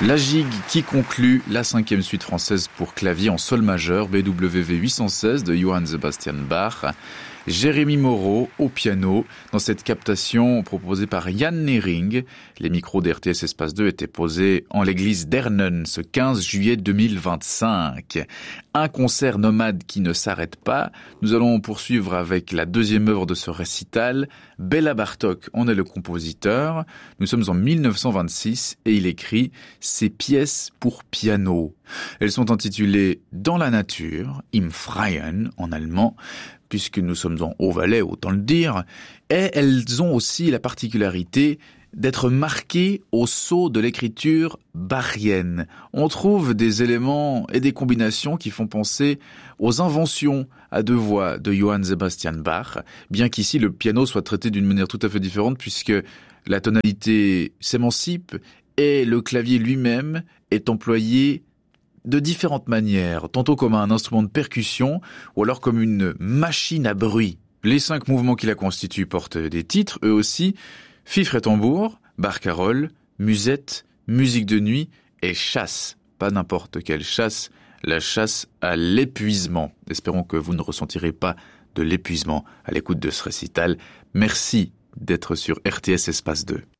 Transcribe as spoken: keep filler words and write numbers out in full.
La gigue qui conclut la cinquième suite française pour clavier en sol majeur, B W V huit cent seize de Johann Sebastian Bach. Jérémy Moreau au piano dans cette captation proposée par Yann Nering. Les micros d'R T S Espace deux étaient posés en l'église d'Ernen ce quinze juillet deux mille vingt-cinq. Un concert nomade qui ne s'arrête pas. Nous allons poursuivre avec la deuxième œuvre de ce récital. Béla Bartók en est le compositeur. Nous sommes en mille neuf cent vingt-six et il écrit ses pièces pour piano. Elles sont intitulées Dans la nature, Im Freien en allemand, puisque nous sommes en Haut-Valais, autant le dire, et elles ont aussi la particularité d'être marquées au sceau de l'écriture bachienne. On trouve des éléments et des combinations qui font penser aux inventions à deux voix de Johann Sebastian Bach, bien qu'ici le piano soit traité d'une manière tout à fait différente, puisque la tonalité s'émancipe et le clavier lui-même est employé de différentes manières, tantôt comme un instrument de percussion ou alors comme une machine à bruit. Les cinq mouvements qui la constituent portent des titres, eux aussi, fifre et tambour, barcarolle, musette, musique de nuit et chasse. Pas n'importe quelle chasse, la chasse à l'épuisement. Espérons que vous ne ressentirez pas de l'épuisement à l'écoute de ce récital. Merci d'être sur R T S Espace deux.